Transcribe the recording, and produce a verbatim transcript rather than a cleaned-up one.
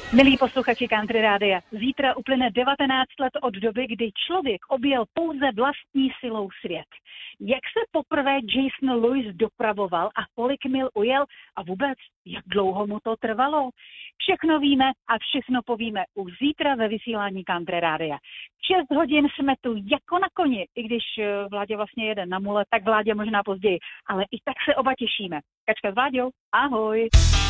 Milí posluchači Country Rádia, zítra uplyne devatenáct let od doby, kdy člověk objel pouze vlastní silou svět. Jak se poprvé Jason Lewis dopravoval a kolik mil ujel a vůbec, jak dlouho mu to trvalo? Všechno víme a všechno povíme už zítra ve vysílání Country Rádia. šest hodin jsme tu jako na koni, i když Vládě vlastně jede na mule, tak Vládě možná později, ale i tak se oba těšíme. Kačka s Vláďou, ahoj!